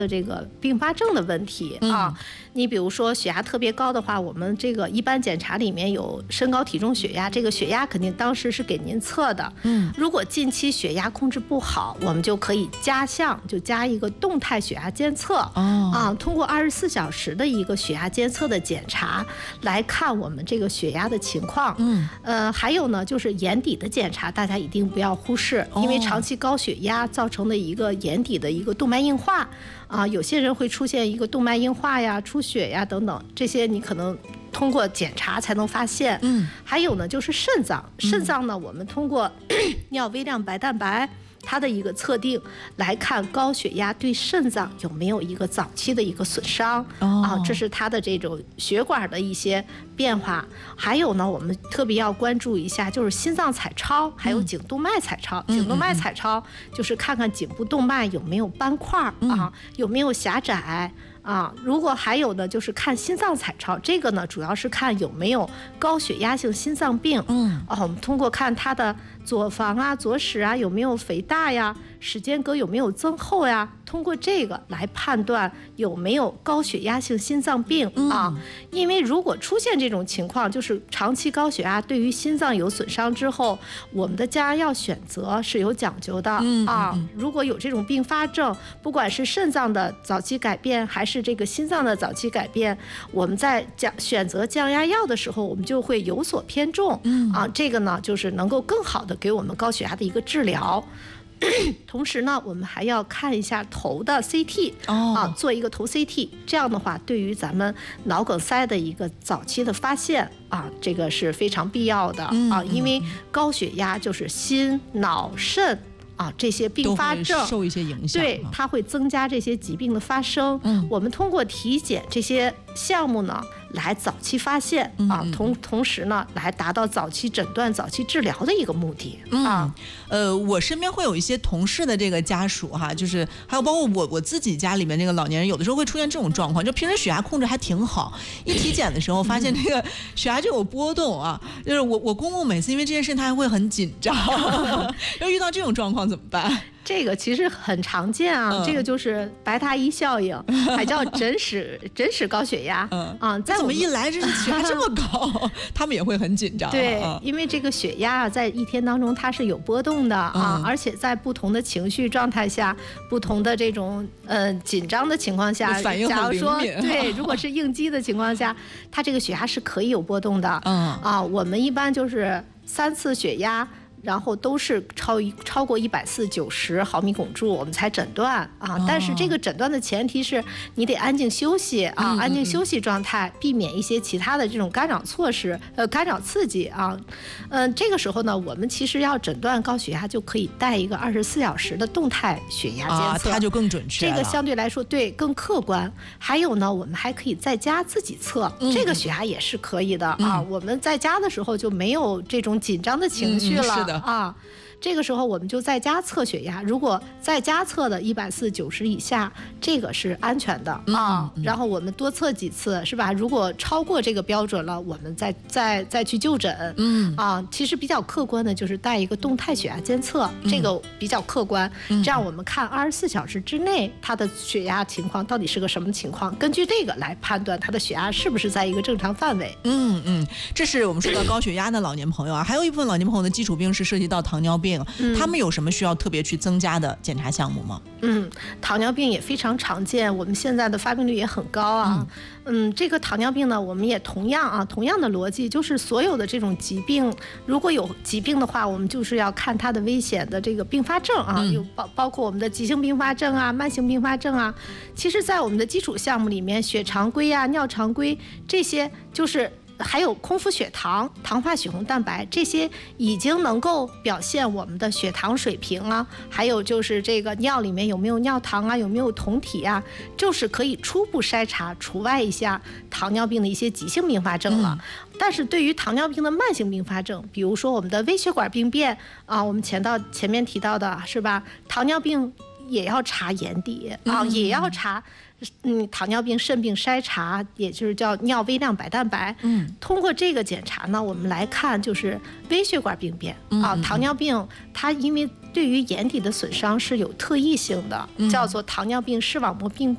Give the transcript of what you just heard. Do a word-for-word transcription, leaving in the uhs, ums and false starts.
的这个并发症的问题啊，嗯、你比如说血压特别高的话，我们这个一般检查里面有身高、体重、血压，这个血压肯定当时是给您测的。嗯，如果近期血压控制不好，我们就可以加项，就加一个动态血压监测。哦，啊，通过二十四小时的一个血压监测的检查来看我们这个血压的情况。嗯，呃，还有呢，就是眼底的检查，大家一定不要忽视，因为长期高血压造成的一个眼底的一个动脉硬化。啊，有些人会出现一个动脉硬化呀、出血呀等等，这些你可能通过检查才能发现。嗯，还有呢，就是肾脏，肾脏呢，我们通过尿微量白蛋白它的一个测定来看高血压对肾脏有没有一个早期的一个损伤。哦，啊，这是它的这种血管的一些变化。还有呢，我们特别要关注一下，就是心脏彩超，还有颈动脉彩超。嗯、颈动脉彩超就是看看颈部动脉有没有斑块、嗯、啊，有没有狭窄。啊，如果还有呢，就是看心脏彩超，这个呢主要是看有没有高血压性心脏病。嗯，哦，我们通过看它的左房啊、左室啊有没有肥大呀，室间隔有没有增厚呀，通过这个来判断有没有高血压性心脏病啊。嗯、因为如果出现这种情况，就是长期高血压对于心脏有损伤之后，我们的降压药选择是有讲究的。嗯、啊。如果有这种并发症，不管是肾脏的早期改变还是是这个心脏的早期改变，我们在降选择降压药的时候，我们就会有所偏重。嗯啊，这个呢，就是能够更好的给我们高血压的一个治疗。同时呢，我们还要看一下头的 C T。哦，啊，做一个头 C T， 这样的话，对于咱们脑梗塞的一个早期的发现啊，这个是非常必要的。嗯、啊，因为高血压就是心、脑、肾。啊，这些并发症受一些影响， 对，它会增加这些疾病的发生。嗯，我们通过体检这些项目呢，来早期发现啊，嗯、同同时呢，来达到早期诊断、早期治疗的一个目的。 嗯，啊，呃，我身边会有一些同事的这个家属哈，就是还有包括我我自己家里面这个老年人，有的时候会出现这种状况，就平时血压控制还挺好，一体检的时候发现这个血压就有波动啊。就是我我公公每次因为这件事他还会很紧张，要遇到这种状况怎么办？ 这个其实很常见啊，嗯、这个就是白大衣效应，还叫诊室诊室高血压。嗯啊，在怎么一来这血压这么高，他们也会很紧张。 对，嗯、因为这个血压啊，在一天当中它是有波动的啊，嗯、而且在不同的情绪状态下，不同的这种呃紧张的情况下， 反应很灵敏。 假如说对，如果是应激的情况下，它这个血压是可以有波动的。嗯啊，我们一般就是三次血压。然后都是超一超过一百四九十毫米汞柱，我们才诊断啊。哦、但是这个诊断的前提是你得安静休息啊，嗯、安静休息状态，避免一些其他的这种干扰措施，呃，干扰刺激啊。嗯、呃，这个时候呢，我们其实要诊断高血压，就可以带一个二十四小时的动态血压监测， 啊、它就更准确了。 这个相对来说对更客观。还有呢，我们还可以在家自己测，嗯、这个血压也是可以的、嗯、啊。我们在家的时候就没有这种紧张的情绪了。嗯嗯是的啊，这个时候我们就在家测血压，如果在家测的一百四九十以下，这个是安全的、嗯、啊。然后我们多测几次，是吧？如果超过这个标准了，我们再再再去就诊。嗯啊，其实比较客观的就是带一个动态血压监测，嗯、这个比较客观。嗯、这样我们看二十四小时之内他的血压情况到底是个什么情况，根据这个来判断他的血压是不是在一个正常范围。 嗯嗯，这是我们说到高血压的老年朋友啊，还有一部分老年朋友的基础病是涉及到糖尿病。嗯、他们有什么需要特别去增加的检查项目吗？ 嗯，糖尿病也非常常见，我们现在的发病率也很高啊。嗯, 嗯，这个糖尿病呢，我们也同样啊，同样的逻辑，就是所有的这种疾病，如果有疾病的话，我们就是要看它的危险的这个并发症啊，嗯、有包包括我们的急性并发症啊、慢性并发症啊。其实，在我们的基础项目里面，血常规啊、尿常规这些就是。还有空腹血糖、糖化血红蛋白，这些已经能够表现我们的血糖水平啊，还有就是这个尿里面有没有尿糖啊，有没有酮体啊，就是可以初步筛查除外一下糖尿病的一些急性并发症了。嗯、但是对于糖尿病的慢性并发症，比如说我们的微血管病变啊，我们前到前面提到的是吧？糖尿病也要查眼底啊，也要查。嗯，糖尿病肾病筛查，也就是叫尿微量白蛋白。嗯，通过这个检查呢，我们来看就是微血管病变、嗯、啊。糖尿病它因为对于眼底的损伤是有特异性的，嗯、叫做糖尿病视网膜病